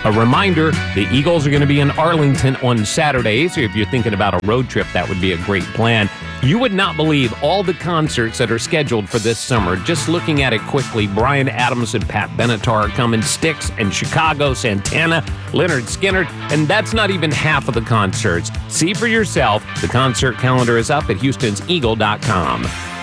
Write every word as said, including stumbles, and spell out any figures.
A reminder, the Eagles are going to be in Arlington on Saturday, so if you're thinking about a road trip, that would be a great plan. You would not believe all the concerts that are scheduled for this summer. Just looking at it quickly, Bryan Adams and Pat Benatar are coming, Styx and Chicago, Santana, Leonard Skinner, and that's not even half of the concerts. See for yourself. The concert calendar is up at houstons eagle dot com.